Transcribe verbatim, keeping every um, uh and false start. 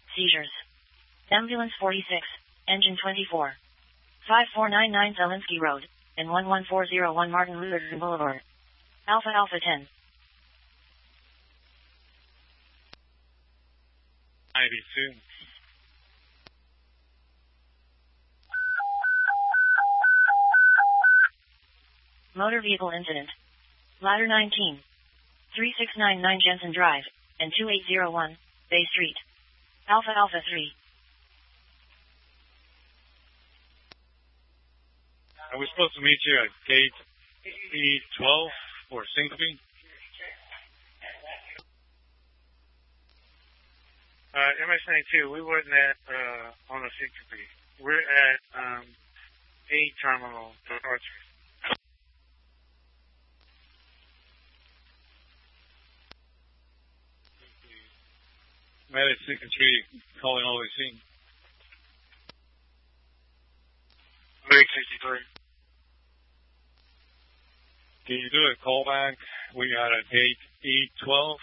Seizures. Ambulance forty-six, engine twenty-four. five four nine nine Zelinsky Road, and one one four zero one Martin Luther King Boulevard. Alpha Alpha ten. ninety-two. Motor vehicle incident. Ladder nineteen. three six nine nine Jensen Drive, and two eight zero one, Bay Street. Alpha Alpha three. Are we supposed to meet you at gate E twelve or Syncope? Uh, M S ninety-two, we wasn't at, uh, on the Syncope. We're at, um, A terminal departure. Medic sixty-three, calling all the scene. Medic sixty-three. Can you do a callback? We got a gate E twelve.